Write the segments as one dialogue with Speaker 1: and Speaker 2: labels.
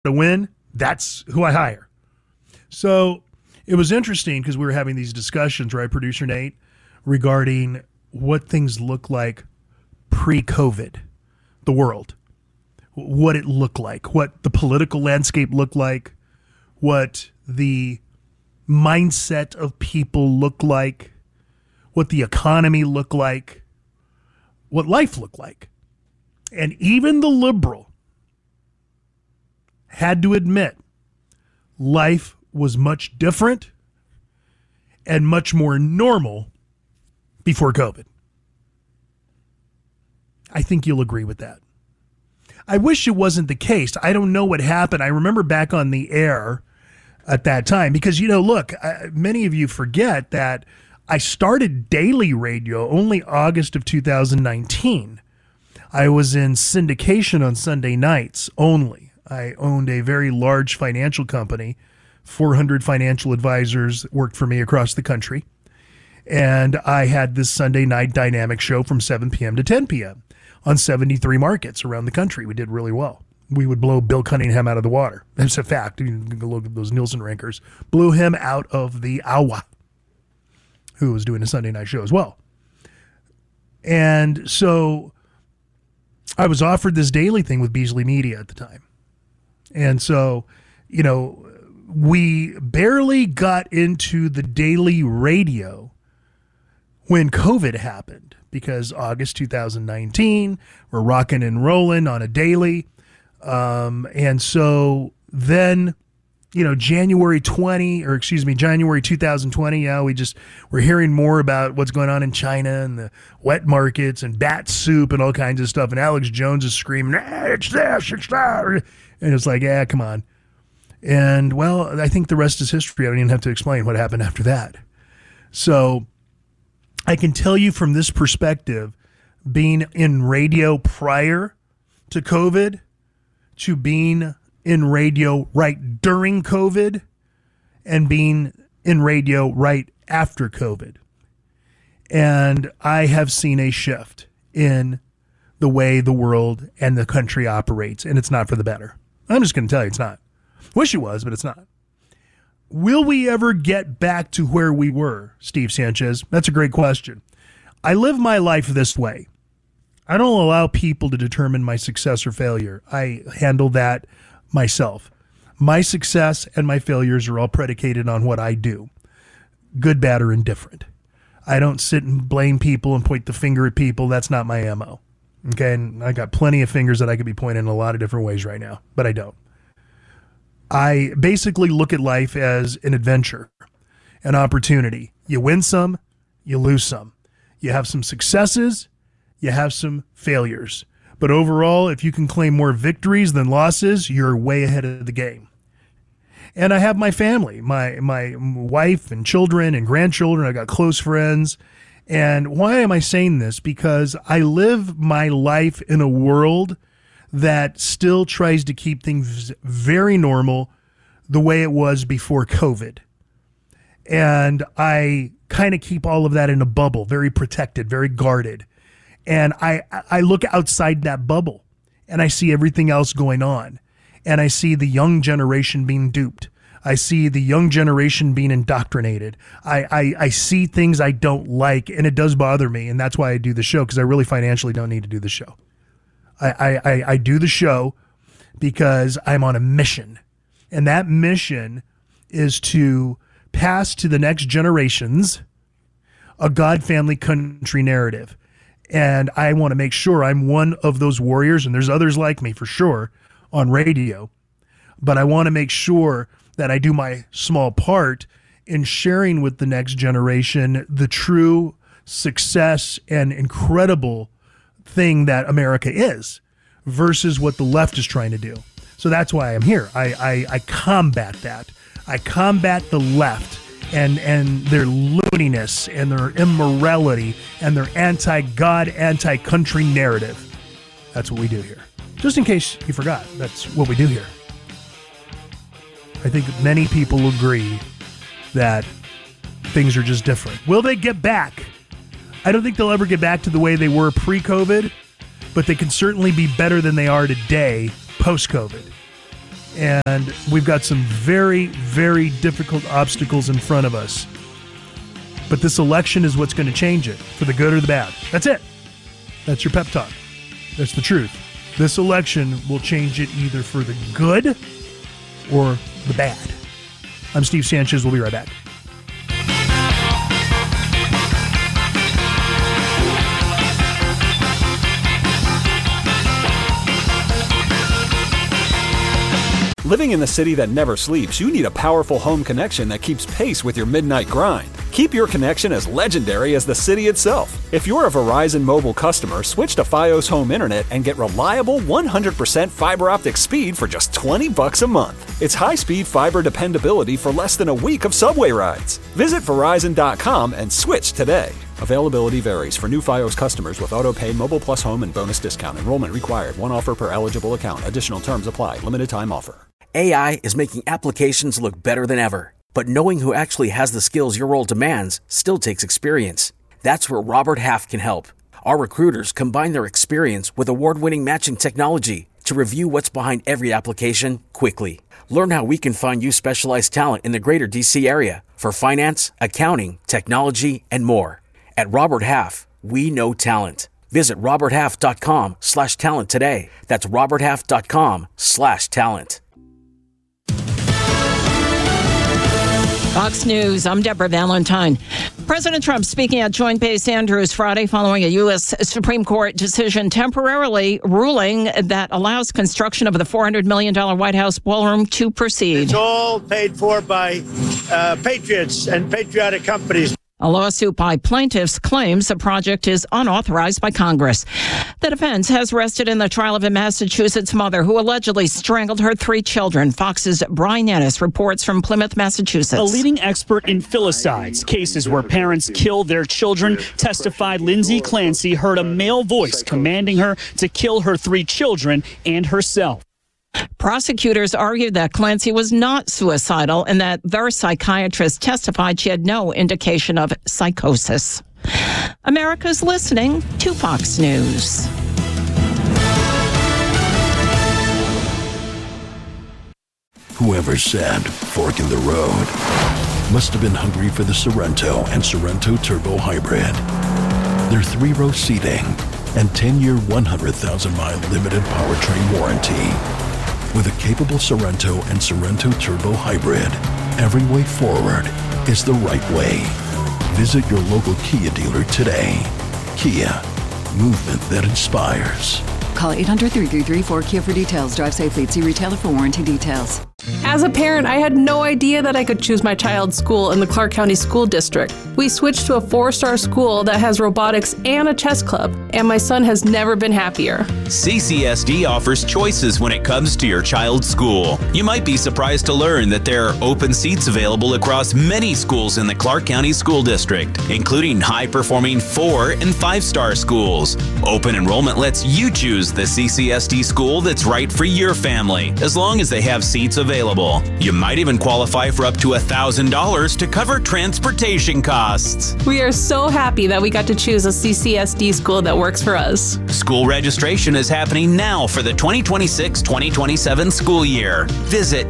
Speaker 1: to win, that's who I hire. So it was interesting because we were having these discussions, right, producer Nate, regarding what things look like pre-COVID, the world, what it looked like, what the political landscape looked like, what the mindset of people looked like, what the economy looked like, what life looked like. And even the liberal had to admit life was much different and much more normal before COVID. I think you'll agree with that. I wish it wasn't the case. I don't know what happened. I remember back on the air at that time because, look, many of you forget that I started daily radio only August of 2019. I was in syndication on Sunday nights only. I owned a very large financial company, 400 financial advisors that worked for me across the country. And I had this Sunday night dynamic show from 7 p.m. to 10 p.m. on 73 markets around the country. We did really well. We would blow Bill Cunningham out of the water. That's a fact. You can go look at those Nielsen rankers. Blew him out of the hour, who was doing a Sunday night show as well. And so I was offered this daily thing with Beasley Media at the time. And so, we barely got into the daily radio when COVID happened because August 2019, we're rocking and rolling on a daily. And so then, January 2020, we're hearing more about what's going on in China and the wet markets and bat soup and all kinds of stuff. And Alex Jones is screaming, it's this, it's that. And it's like, yeah, come on. And well, I think the rest is history. I don't even have to explain what happened after that. So I can tell you from this perspective, being in radio prior to COVID to being in radio right during COVID and being in radio right after COVID. And I have seen a shift in the way the world and the country operates, and it's not for the better. I'm just going to tell you it's not. Wish it was, but it's not. Will we ever get back to where we were, Steve Sanchez? That's a great question. I live my life this way. I don't allow people to determine my success or failure. I handle that myself. My success and my failures are all predicated on what I do, good, bad, or indifferent. I don't sit and blame people and point the finger at people. That's not my MO. Okay, and I got plenty of fingers that I could be pointing in a lot of different ways right now, but I don't. I basically look at life as an adventure, an opportunity. You win some, you lose some. You have some successes, you have some failures. But overall, if you can claim more victories than losses, you're way ahead of the game. And I have my family, my wife and children and grandchildren. I got close friends. And why am I saying this? Because I live my life in a world that still tries to keep things very normal the way it was before COVID. And I kind of keep all of that in a bubble, very protected, very guarded. And I look outside that bubble and I see everything else going on. And I see the young generation being duped. I see the young generation being indoctrinated. I see things I don't like, and it does bother me. And that's why I do the show, because I really financially don't need to do the show. I do the show because I'm on a mission. And that mission is to pass to the next generations a God, family, country narrative. And I want to make sure I'm one of those warriors, and there's others like me for sure on radio. But I want to make sure that I do my small part in sharing with the next generation the true success and incredible thing that America is versus what the left is trying to do. So that's why I'm here. I combat that. I combat the left and their looniness and their immorality and their anti-God, anti-country narrative. That's what we do here. Just in case you forgot, that's what we do here. I think many people agree that things are just different. Will they get back? I don't think they'll ever get back to the way they were pre-COVID, but they can certainly be better than they are today post-COVID. And we've got some very, very difficult obstacles in front of us. But this election is what's going to change it, for the good or the bad. That's it. That's your pep talk. That's the truth. This election will change it either for the good or the bad. I'm Steve Sanchez. We'll be right back.
Speaker 2: Living in the city that never sleeps, you need a powerful home connection that keeps pace with your midnight grind. Keep your connection as legendary as the city itself. If you're a Verizon Mobile customer, switch to Fios Home Internet and get reliable 100% fiber optic speed for just $20 a month. It's high-speed fiber dependability for less than a week of subway rides. Visit Verizon.com and switch today. Availability varies for new Fios customers with auto-pay, Mobile Plus Home, and bonus discount. Enrollment required. One offer per eligible account. Additional terms apply. Limited time offer.
Speaker 3: AI is making applications look better than ever. But knowing who actually has the skills your role demands still takes experience. That's where Robert Half can help. Our recruiters combine their experience with award-winning matching technology to review what's behind every application quickly. Learn how we can find you specialized talent in the greater DC area for finance, accounting, technology, and more. At Robert Half, we know talent. Visit roberthalf.com/talent today. That's roberthalf.com/talent.
Speaker 4: Fox News, I'm Deborah Valentine. President Trump speaking at Joint Base Andrews Friday following a U.S. Supreme Court decision temporarily ruling that allows construction of the $400 million White House ballroom to proceed.
Speaker 5: It's all paid for by patriots and patriotic companies.
Speaker 4: A lawsuit by plaintiffs claims the project is unauthorized by Congress. The defense has rested in the trial of a Massachusetts mother who allegedly strangled her 3 children. Fox's Brian Ennis reports from Plymouth, Massachusetts.
Speaker 6: A leading expert in filicides, cases where parents kill their children, testified Lindsay Clancy heard a male voice commanding her to kill her 3 children and herself.
Speaker 4: Prosecutors argued that Clancy was not suicidal and that their psychiatrist testified she had no indication of psychosis. America's listening to Fox News.
Speaker 7: Whoever said fork in the road must have been hungry for the Sorrento and Sorrento Turbo Hybrid. Their 3-row seating and 10-year, 100,000-mile limited powertrain warranty. With a capable Sorrento and Sorrento Turbo Hybrid, every way forward is the right way. Visit your local Kia dealer today. Kia, movement that inspires.
Speaker 8: Call 800-333-4KIA for details. Drive safely. See retailer for warranty details.
Speaker 9: As a parent, I had no idea that I could choose my child's school in the Clark County School District. We switched to a 4-star school that has robotics and a chess club, and my son has never been happier.
Speaker 10: CCSD offers choices when it comes to your child's school. You might be surprised to learn that there are open seats available across many schools in the Clark County School District, including high-performing 4- and 5-star schools. Open enrollment lets you choose the CCSD school that's right for your family, as long as they have seats available. You might even qualify for up to $1,000 to cover transportation costs.
Speaker 9: We are so happy that we got to choose a CCSD school that works for us.
Speaker 10: School registration is happening now for the 2026-2027 school year. Visit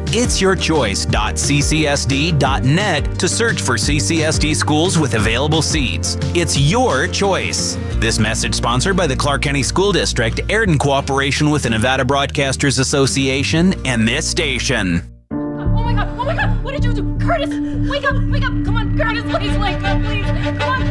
Speaker 10: itsyourchoice.ccsd.net to search for CCSD schools with available seats. It's your choice. This message sponsored by the Clark County School District, aired in cooperation with the Nevada Broadcasters Association and this station.
Speaker 11: Oh my God, what did you do? Curtis, wake up, come on, Curtis, please wake up, please, come on.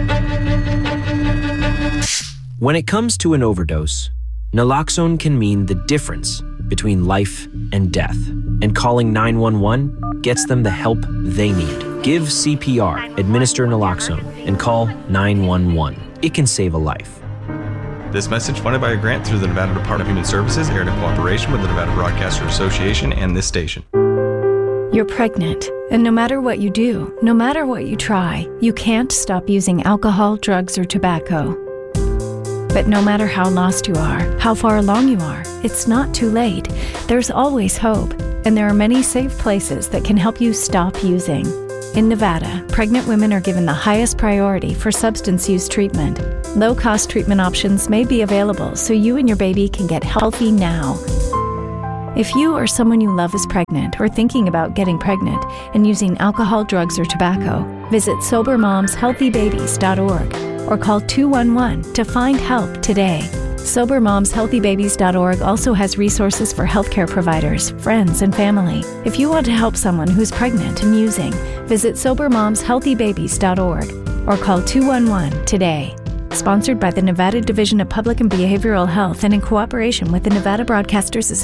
Speaker 12: When it comes to an overdose, naloxone can mean the difference between life and death, and calling 911 gets them the help they need. Give CPR, administer naloxone, and call 911. It can save a life.
Speaker 13: This message funded by a grant through the Nevada Department of Human Services, aired in cooperation with the Nevada Broadcasters Association and this station.
Speaker 14: You're pregnant, and no matter what you do, no matter what you try, you can't stop using alcohol, drugs, or tobacco. But no matter how lost you are, how far along you are, it's not too late. There's always hope, and there are many safe places that can help you stop using. In Nevada, pregnant women are given the highest priority for substance use treatment. Low-cost treatment options may be available so you and your baby can get healthy now. If you or someone you love is pregnant or thinking about getting pregnant and using alcohol, drugs, or tobacco, visit SoberMomsHealthyBabies.org or call 211 to find help today. SoberMomsHealthyBabies.org also has resources for healthcare providers, friends, and family. If you want to help someone who's pregnant and using, visit SoberMomsHealthyBabies.org or call 211 today. Sponsored by the Nevada Division of Public and Behavioral Health and in cooperation with the Nevada Broadcasters Association.